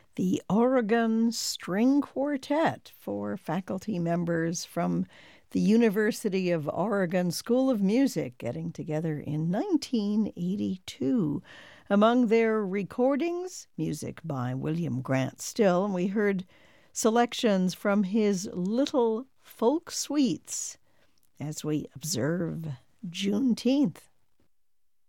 The Oregon String Quartet, for faculty members from the University of Oregon School of Music, getting together in 1982. Among their recordings, music by William Grant Still, and we heard selections from his Little Folk Suites as we observe Juneteenth.